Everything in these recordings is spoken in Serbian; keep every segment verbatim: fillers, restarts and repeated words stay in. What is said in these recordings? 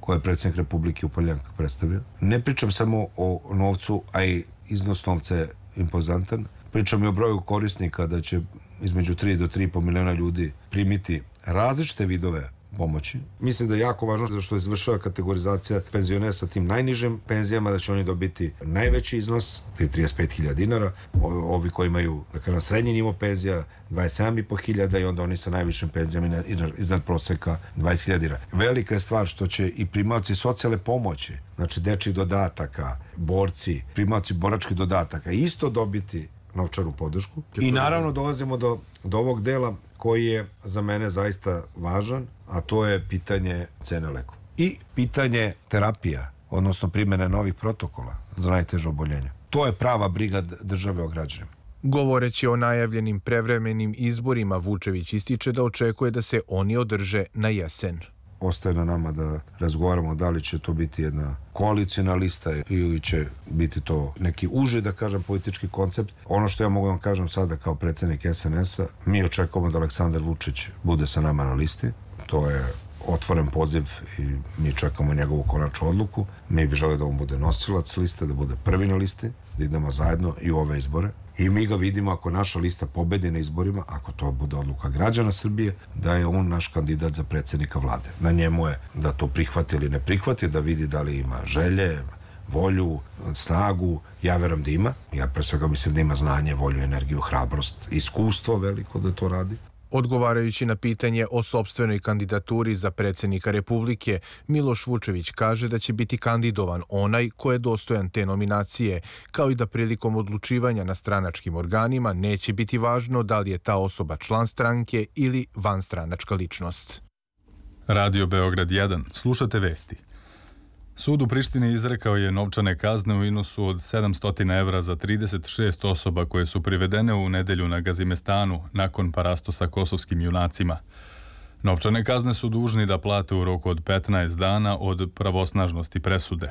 koje je predsjednik Republike u Poljankah predstavio. Ne pričam samo o novcu, a i iznos novca je impozantan. Pričam i o broju korisnika, da će između tri do tri i po miliona ljudi primiti različite vidove pomoći. Mislim da je jako važno da što je izvršava kategorizacija penzionera sa tim najnižim penzijama, da će oni dobiti najveći iznos, trideset pet hiljada dinara, ovi koji imaju, da kažem, srednji nivo penzija, dvadeset sedam i po hiljada, i onda oni sa najvišim penzijama iznad proseka dvadeset hiljada dinara. Velika je stvar što će i primaoci socijalne pomoći, znači dečjih dodataka, borci, primaoci boračkih dodataka, isto dobiti novčanu podršku. I naravno dolazimo do, do ovog dela koji je za mene zaista važan, a to je pitanje cene lekova. I pitanje terapija, odnosno primjene novih protokola za najteže oboljenja. To je prava briga države o građanima. Govoreći o najavljenim prevremenim izborima, Vučević ističe da očekuje da se oni održe na jesen. Ostaje na nama da razgovaramo da li će to biti jedna koalicijna lista ili će biti to neki uži, da kažem, politički koncept. Ono što ja mogu vam kažem sada kao predsjednik S N S-a, mi očekujemo da Aleksandar Vučić bude sa nama na listi. To je otvoren poziv i mi čekamo njegovu konačnu odluku. Mi bi želeli da on bude nosilac liste, da bude prvi na listi, da idemo zajedno i u ove izbore. I mi ga vidimo, ako naša lista pobedi na izborima, ako to bude odluka građana Srbije, da je on naš kandidat za predsjednika vlade. Na njemu je da to prihvati ili ne prihvati, da vidi da li ima želje, volju, snagu. Ja verujem da ima. Ja pre svega mislim da ima znanje, volju, energiju, hrabrost, iskustvo veliko da to radi. Odgovarajući na pitanje o sopstvenoj kandidaturi za predsjednika Republike, Miloš Vučević kaže da će biti kandidovan onaj ko je dostojan te nominacije, kao i da prilikom odlučivanja na stranačkim organima neće biti važno da li je ta osoba član stranke ili vanstranačka ličnost. Radio Beograd jedan. Slušate vesti. Sud u Prištini izrekao je novčane kazne u iznosu od sedamsto evra za trideset šest osoba koje su privedene u nedelju na Gazimestanu nakon parasto sa kosovskim junacima. Novčane kazne su dužni da plate u roku od petnaest dana od pravosnažnosti presude.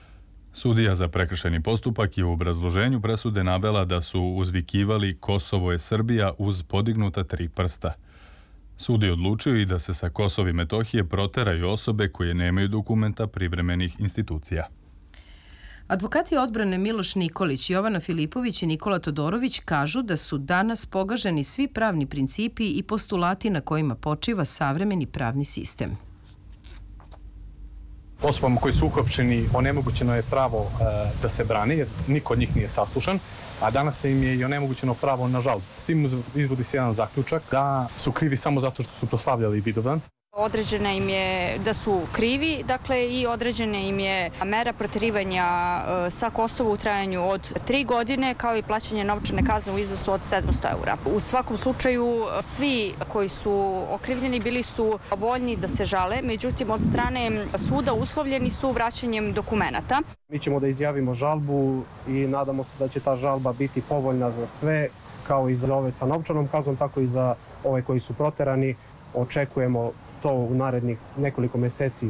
Sudija za prekršajni postupak je u obrazloženju presude navela da su uzvikivali Kosovo je Srbija uz podignuta tri prsta. Sud je odlučio i da se sa Kosova i Metohije proteraju osobe koje nemaju dokumenta privremenih institucija. Advokati odbrane Miloš Nikolić, Jovana Filipović i Nikola Todorović kažu da su danas pogaženi svi pravni principi i postulati na kojima počiva savremeni pravni sistem. Osobama koji su uhapšeni onemogućeno je pravo e, da se brane, jer niko od njih nije saslušan, a danas im je i onemogućeno pravo na žalbu. S tim izvodi se jedan zaključak da su krivi samo zato što su proslavljali Vidovdan. Određena im je da su krivi, dakle, i određena im je mera proterivanja sa Kosova u trajanju od tri godine, kao i plaćanje novčane kazne u iznosu od sedamsto eura. U svakom slučaju, svi koji su okrivljeni bili su voljni da se žale, međutim, od strane suda uslovljeni su vraćanjem dokumenata. Mi ćemo da izjavimo žalbu i nadamo se da će ta žalba biti povoljna za sve, kao i za ove sa novčanom kaznom, tako i za ove koji su proterani. Očekujemo to u narednih nekoliko meseci.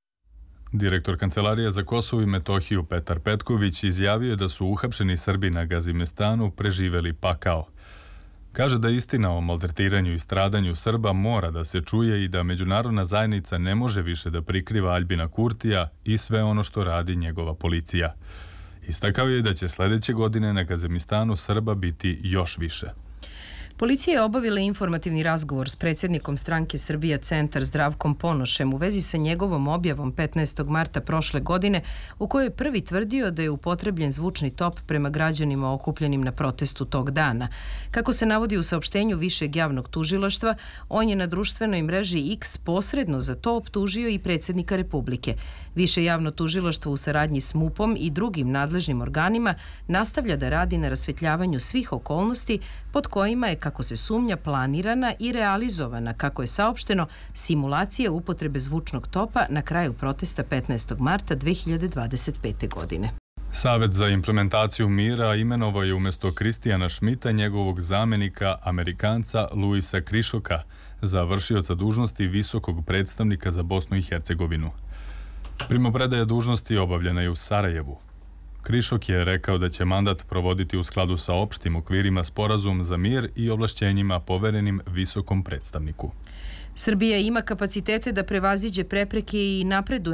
Direktor Kancelarije za Kosovo i Metohiju Petar Petković izjavio je da su uhapšeni Srbi na Gazimestanu preživeli pakao. Kaže da istina o maltretiranju i stradanju Srba mora da se čuje i da međunarodna zajednica ne može više da prikriva Aljbina Kurtija i sve ono što radi njegova policija. Istakao je da će sljedeće godine na Gazimestanu Srba biti još više. Policija je obavila informativni razgovor s predsjednikom stranke Srbija Centar Zdravkom Ponošem u vezi sa njegovom objavom petnaestog marta prošle godine, u kojoj je prvi tvrdio da je upotrebljen zvučni top prema građanima okupljenim na protestu tog dana. Kako se navodi u saopštenju Višeg javnog tužilaštva, on je na društvenoj mreži X posredno za to optužio i predsjednika Republike. Više javno tužilaštvo u saradnji s MUP-om i drugim nadležnim organima nastavlja da radi na rasvetljavanju svih okolnosti pod kojima je, kako se sumnja, planirana i realizovana, kako je saopšteno, simulacija upotrebe zvučnog topa na kraju protesta petnaestog marta dve hiljade dvadeset pete. godine. Savet za implementaciju mira imenovao je umjesto Kristijana Šmita njegovog zamenika, Amerikanca Luisa Krišoka, za vršioca dužnosti visokog predstavnika za Bosnu i Hercegovinu. Primopredaja dužnosti obavljena je u Sarajevu. Krišok je rekao da će mandat provoditi u skladu sa opštim okvirima sporazum za mir i ovlašćenjima poverenim visokom predstavniku. Srbija ima kapacitete da prevaziđe prepreke i napreduje